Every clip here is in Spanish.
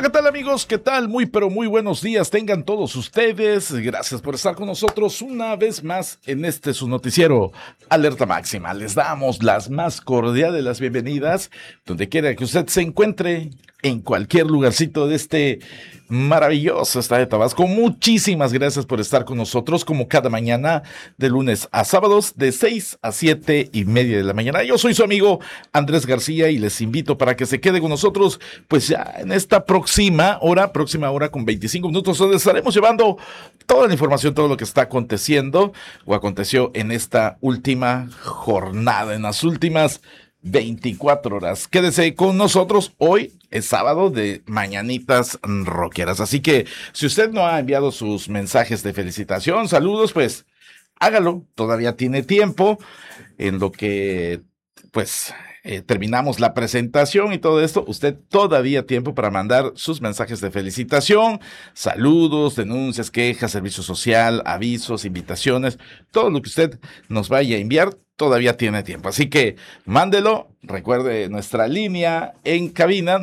Hola, ¿qué tal amigos? ¿Qué tal? Muy pero muy buenos días tengan todos ustedes. Gracias por estar con nosotros una vez más en su noticiero Alerta Máxima. Les damos las más cordiales de las bienvenidas donde quiera que usted se encuentre, en cualquier lugarcito de este maravilloso estado de Tabasco. Muchísimas gracias por estar con nosotros como cada mañana de lunes a sábados de 6 a 7:30 de la mañana. Yo soy su amigo Andrés García y les invito para que se quede con nosotros pues ya en esta próxima hora con 25 minutos, donde estaremos llevando toda la información, todo lo que está aconteciendo o aconteció en esta última jornada, en las últimas 24 horas. Quédese con nosotros. Hoy es sábado de Mañanitas Rockeras. Así que si usted no ha enviado sus mensajes de felicitación, saludos, pues hágalo. Todavía tiene tiempo en lo que pues terminamos la presentación y todo esto. Usted todavía tiempo para mandar sus mensajes de felicitación, saludos, denuncias, quejas, servicio social, avisos, invitaciones, todo lo que usted nos vaya a enviar. Todavía tiene tiempo, así que mándelo. Recuerde nuestra línea en cabina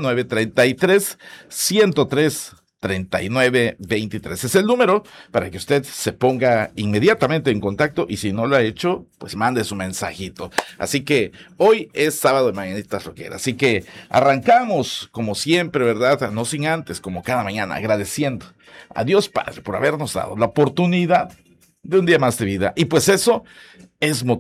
933-103-3923. Es el número para que usted se ponga inmediatamente en contacto y si no lo ha hecho, pues mande su mensajito. Así que hoy es sábado de Mañanitas Rockeras, así que arrancamos como siempre, ¿verdad? No sin antes, como cada mañana, agradeciendo a Dios Padre por habernos dado la oportunidad de un día más de vida. Y pues eso es motivo